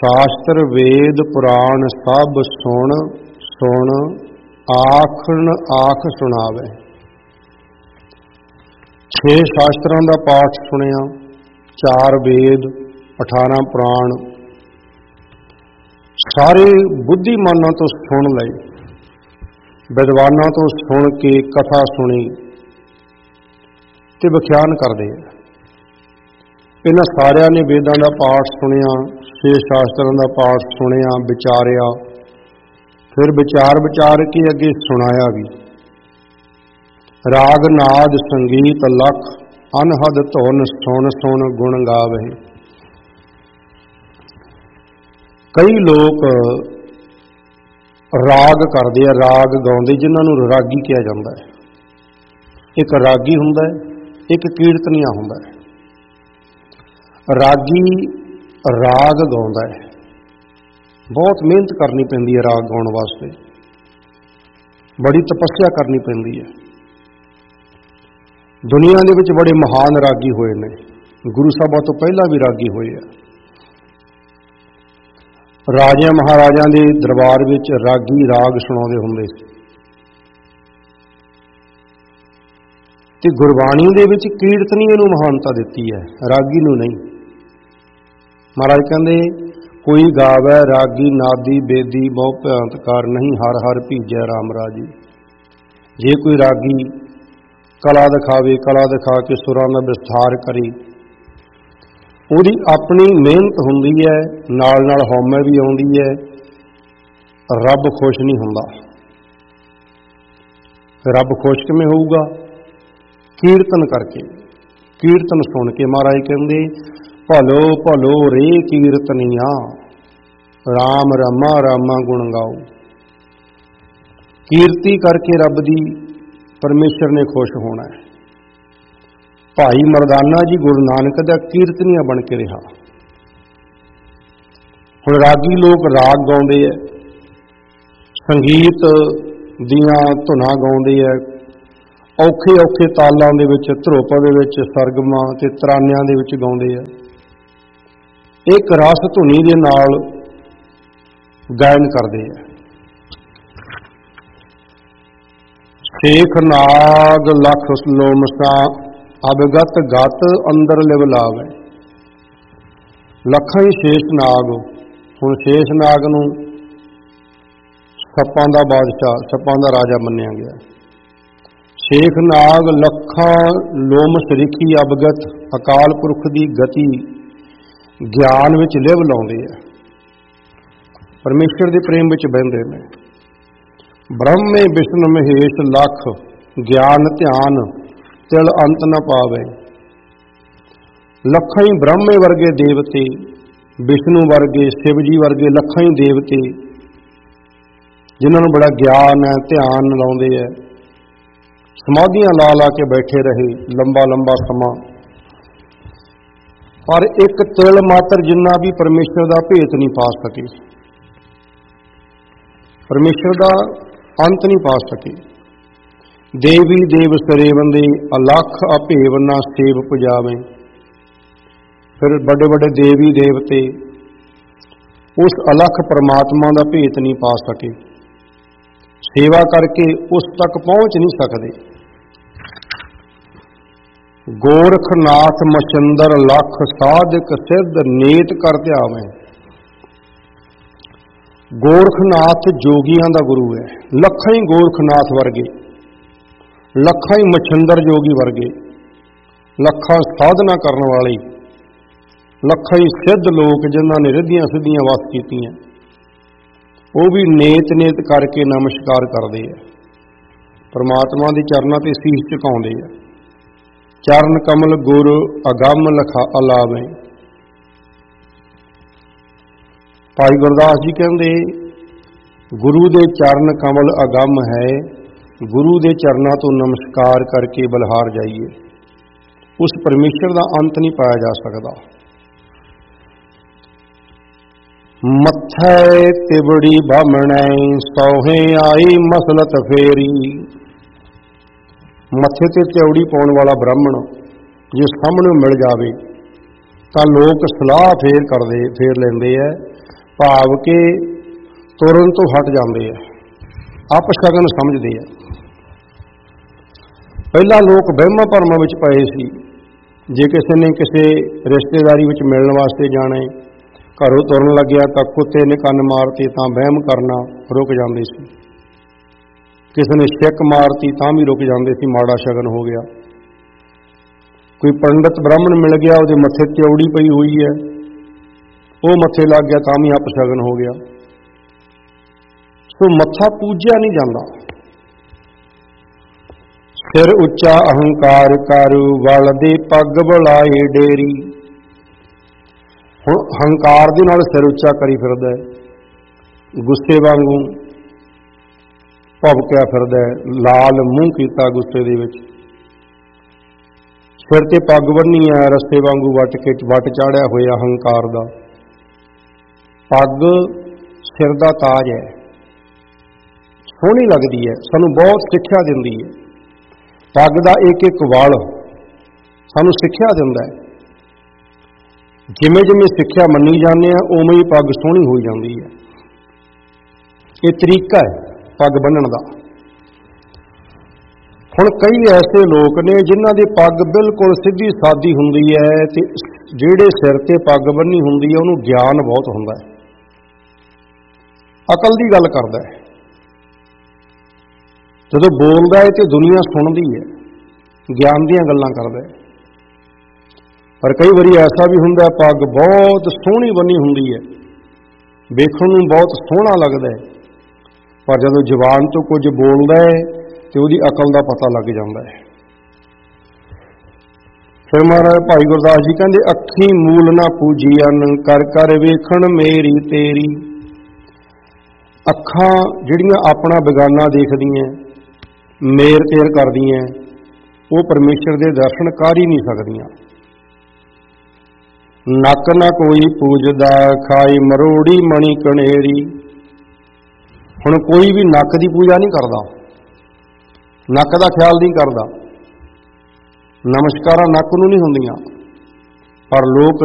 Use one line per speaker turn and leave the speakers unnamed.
शास्त्र वेद पुराण सब सुन सुन आखन आख सुनावे। 6 शास्त्रां दा पाठ सुनिया, 4 वेद 18 पुराण सारे बुद्धिमानां तो सुन लए, विद्वानां तो सुन के कथा सुनी ते विख्यान करदे। इन्हां सारियां ने वेदां दा पाठ सुनिया, 6 शास्त्रां दा पाठ सुनिया, विचारिया, फिर विचार के अगे सुनाया भी। राग नाद संगीत लख अनहद धुन सुन सुन गुण गावे। कई लोग राग करते हैं, राग गाउंदे, जिन्हों रागी कहा जाता है। एक रागी हुंदा है, एक कीर्तनिया हुंदा है। रागी राग गाउंदा है, बहुत मेहनत करनी पैंदी है राग गाउण वास्ते, बड़ी तपस्या करनी पैंदी है। दुनिया दे विच बड़े महान रागी होए ने, गुरु साहबां तो पहला भी रागी होए आ। राजियां महाराजां दे दरबार विच रागी राग सुणाउंदे हुंदे सी ते गुरबाणी दे विच कीर्तनीए नूं महानता दित्ती है, रागी नूं नहीं। महाराज कहंदे कोई गावै रागी नादी बेदी बहु भयंतकार नहीं, हर हर भीजै राम राजी। जे कोई रागी कला दिखावे, कला दिखा के सुरां दा विस्तार करे, ਉਹਦੀ अपनी मेहनत हुंदी है, नाल नाल हौमे भी आउंदी है, रब खुश नहीं हुंदा। रब खुश किवें होऊगा? कीर्तन करके, कीर्तन सुन के। महाराज कहंदे भलो भलो रे कीर्तनिया, राम रामा रामा गुण गाओ। कीर्ति करके रब दी परमेश्वर ने खुश होना है। भाई मरदाना जी गुरु नानक दा कीर्तनिया बन के रहा। हुण रागी लोग राग गाउंदे है, संगीत दियां धुनां गाउंदे है, औखे औखे तालां दे विच, ध्रुप दे विच, सरगमां ते तरानियां दे विच गाउंदे है। एक रस धुनी दे नाल गायन करदे है। शेख नाग लख लोमसा अवगत गत अंदर लिव लावे। लखां ही शेष नाग। हुण शेष नाग नूं सप्पां दा बादशाह, सप्पां दा राजा मन्निया गया। शेख नाग लखां लोमस रिखी अवगत, अकाल पुरख दी गति ज्ञान विच लिव लाउंदे है, परमेश्वर दे प्रेम विच बहिंदे ने। ब्रह्मे विष्णु महेश लख ज्ञान ध्यान तिल अंत न पावे। लखां ही ब्रह्मे वर्गे देवते, विष्णु वर्गे, शिव जी वर्गे लखां ही देवते, जिन्होंने बड़ा ज्ञान है, ध्यान लाउंदे है, समाधियां ला ला के बैठे रहे लंबा लंबा समा, पर एक तिल मात्र जिन्ना भी परमेश्वर का भेत नहीं पा सके, परमेश्वर का अंत नहीं पा सके। देवी देव सरेवंदे अलख अभेव ना सेव पुजावे। फिर बड़े बड़े देवी देवते उस अलख परमात्मा का भेत नहीं पा सके, सेवा करके उस तक पहुंच नहीं सकते। गोरखनाथ मछंदर लख साधक सिद्ध नेत कर ध्यावे। गोरखनाथ जोगियां दा गुरु है। लखां ही गोरखनाथ वर्गे, लखां ही मछंदर जोगी वर्गे, लखां साधना करने वाले, लखां ही सिद्ध लोग जिन्हां ने रिद्धियां सिद्धियां वस कीतियां, वो भी नेत नेत करके नमस्कार करते हैं, परमात्मा के चरणों ते सीस झुकाउंदे है। चरण कमल गुर अगम लखा अलावे। भाई गुरदास जी कहते गुरु दे चरण कमल अगम है, गुरु दे चरणों तो नमस्कार करके बलहार जाइए। उस परमेश्वर का अंत नहीं पाया जा सकता। मत्थे तिबड़ी बामणै सौहे आई मसलत फेरी। मत्थे ते त्योड़ी पाउण वाला ब्राह्मण जे सामने मिल जाए तो लोग सलाह फेर लेंदे है ਭਾਵ ਕਿ ਤੁਰਨ ਤੋਂ ਹਟ ਜਾਂਦੇ ਆ, ਅਪਸ਼ਗਨ ਸਮਝਦੇ ਆ। ਪਹਿਲਾਂ ਲੋਕ ਵਹਿਮਾਂ ਭਰਮਾਂ ਵਿੱਚ ਪਏ ਸੀ। ਜੇ ਕਿਸੇ ਨੇ ਕਿਸੇ ਰਿਸ਼ਤੇਦਾਰੀ ਵਿੱਚ ਮਿਲਣ ਵਾਸਤੇ ਜਾਣਾ, ਘਰੋਂ ਤੁਰਨ ਲੱਗਿਆ ਤਾਂ ਕੁੱਤੇ ਨੇ ਕੰਨ ਮਾਰਤੇ ਤਾਂ ਵਹਿਮ ਕਰਨਾ ਰੁਕ ਜਾਂਦੇ ਸੀ। ਕਿਸੇ ਨੇ ਛਿੱਕ ਮਾਰਤੀ ਤਾਂ ਵੀ ਰੁਕ ਜਾਂਦੇ ਸੀ, ਮਾੜਾ ਸ਼ਗਨ ਹੋ ਗਿਆ। ਕੋਈ ਪੰਡਿਤ ਬ੍ਰਾਹਮਣ ਮਿਲ ਗਿਆ, ਉਹਦੇ ਮੱਥੇ ਤਿਉੜੀ ਪਈ ਹੋਈ ਹੈ, ਉਹ ਮੱਥੇ ਲੱਗ ਗਿਆ ਤਾਂ ਵੀ ਅਪਸ਼ਗਨ ਹੋ ਗਿਆ। ਸੋ ਮੱਥਾ ਪੂਜਿਆ ਨਹੀਂ ਜਾਂਦਾ। ਸਿਰ ਉੱਚਾ ਅਹੰਕਾਰ ਕਰ, ਵਲ ਦੇ ਪੱਗ ਬੁਲਾਏ ਡੇਰੀ। ਹੁਣ ਹੰਕਾਰ ਦੇ ਨਾਲ ਸਿਰ ਉੱਚਾ ਕਰੀ ਫਿਰਦਾ ਹੈ, ਗੁੱਸੇ ਵਾਂਗੂ ਭਵਕਿਆ ਫਿਰਦਾ ਹੈ, ਲਾਲ ਮੂੰਹ ਕੀਤਾ ਗੁੱਸੇ ਦੇ ਵਿੱਚ। ਸਿਰ ਤੇ ਪੱਗ ਬੰਨੀ ਹੈ, ਰਸਤੇ ਵਾਂਗੂ ਵੱਟ ਚਾੜਿਆ ਹੋਇਆ ਹੰਕਾਰ ਦਾ। ਪੱਗ ਸਿਰ ਦਾ ਤਾਜ ਹੈ, ਸੋਹਣੀ ਲੱਗਦੀ ਹੈ, ਸਾਨੂੰ ਬਹੁਤ ਸਿੱਖਿਆ ਦਿੰਦੀ ਹੈ। ਪੱਗ ਦਾ ਇੱਕ ਇੱਕ ਵਾਲ ਸਾਨੂੰ ਸਿੱਖਿਆ ਦਿੰਦਾ ਹੈ। ਜਿਵੇਂ ਜਿਵੇਂ ਸਿੱਖਿਆ ਮੰਨੀ ਜਾਂਦੇ ਆ, ਉਵੇਂ ਹੀ ਪੱਗ ਸੋਹਣੀ ਹੋਈ ਜਾਂਦੀ ਹੈ। ਇਹ ਤਰੀਕਾ ਹੈ ਪੱਗ ਬੰਨ੍ਹਣ ਦਾ। ਹੁਣ ਕਈ ਐਸੇ ਲੋਕ ਨੇ ਜਿਨ੍ਹਾਂ ਦੀ ਪੱਗ ਬਿਲਕੁਲ ਸਿੱਧੀ ਸਾਦੀ ਹੁੰਦੀ ਹੈ, ਤੇ ਜਿਹੜੇ ਸਿਰ ਤੇ ਪੱਗ ਬੰਨ੍ਹੀ ਹੁੰਦੀ ਹੈ ਉਹਨੂੰ ਗਿਆਨ ਬਹੁਤ ਹੁੰਦਾ ਹੈ, ਅਕਲ ਦੀ ਗੱਲ ਕਰਦਾ ਹੈ। ਜਦੋਂ ਬੋਲਦਾ ਹੈ ਤੇ ਦੁਨੀਆ ਸੁਣਦੀ ਹੈ, ਗਿਆਨ ਦੀਆਂ ਗੱਲਾਂ ਕਰਦਾ ਹੈ। ਪਰ ਕਈ ਵਾਰੀ ਐਸਾ ਵੀ ਹੁੰਦਾ, ਪੱਗ ਬਹੁਤ ਸੋਹਣੀ ਬੰਨੀ ਹੁੰਦੀ ਹੈ, ਵੇਖਣ ਨੂੰ ਬਹੁਤ ਸੋਹਣਾ ਲੱਗਦਾ ਹੈ, ਪਰ ਜਦੋਂ ਜ਼ੁਬਾਨ ਤੋਂ ਕੁਝ ਬੋਲਦਾ ਹੈ ਤੇ ਉਹਦੀ ਅਕਲ ਦਾ ਪਤਾ ਲੱਗ ਜਾਂਦਾ ਹੈ। ਫਿਰ ਮਹਾਰਾਜ ਭਾਈ ਗੁਰਦਾਸ ਜੀ ਕਹਿੰਦੇ, ਅੱਖੀਂ ਮੂਲ ਨਾ ਪੂਜੀਅਨ, ਕਰ ਕਰ ਵੇਖਣ ਮੇਰੀ ਤੇਰੀ। ਅੱਖਾਂ ਜਿਹੜੀਆਂ ਆਪਣਾ ਬੇਗਾਨਾ ਦੇਖਦੀਆਂ, ਮੇਰ ਤੇਰ ਕਰਦੀਆਂ, ਉਹ ਪਰਮੇਸ਼ਰ ਦੇ ਦਰਸ਼ਨ ਕਰ ਹੀ ਨਹੀਂ ਸਕਦੀਆਂ। ਨੱਕ ਨਾ ਕੋਈ ਪੂਜਦਾ, ਖਾਈ ਮਰੋੜੀ ਮਣੀ ਕਣੇਰੀ। ਹੁਣ ਕੋਈ ਵੀ ਨੱਕ ਦੀ ਪੂਜਾ ਨਹੀਂ ਕਰਦਾ, ਨੱਕ ਦਾ ਖਿਆਲ ਨਹੀਂ ਕਰਦਾ, ਨਮਸਕਾਰਾਂ ਨੱਕ ਨੂੰ ਨਹੀਂ ਹੁੰਦੀਆਂ, ਪਰ ਲੋਕ